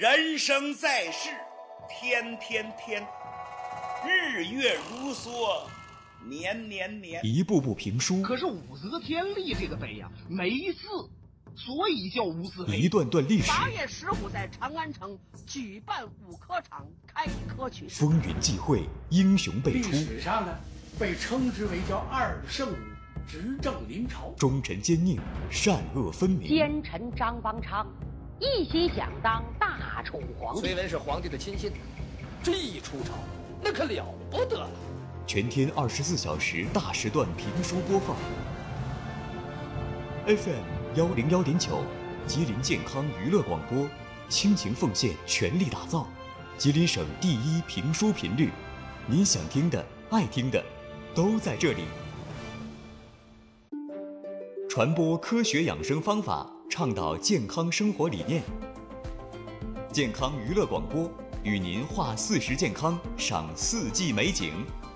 人生在世，天天天，日月如梭，年年年。 一部部评书， 可是武则天立这个碑呀，没字，所以叫无字碑。 一段段历史。 8月15在长安城举办武科场开科取士， 风云际会，英雄辈出。 历史上呢，被称之为叫二圣武，执政临朝， 忠臣奸佞，善恶分明。 奸臣张邦昌一心想当大宠皇帝。 崔文是皇帝的亲信，这一出朝，那可了不得了。 全天24小时大时段评书播放。FM 101.9，吉林健康娱乐广播，倾情奉献，全力打造吉林省第一评书频率。您想听的、爱听的，都在这里。传播科学养生方法，倡导健康生活理念。健康娱乐广播与您话40健康，赏4季美景。